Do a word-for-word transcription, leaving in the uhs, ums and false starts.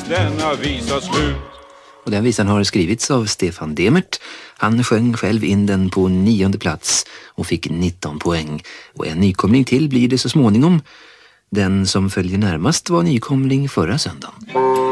denna visa slut. Och den visan har skrivits av Stefan Demert. Han sjöng själv in den på nionde plats och fick nitton poäng. Och en nykomling till blir det så småningom. Den som följer närmast var nykomling förra söndagen.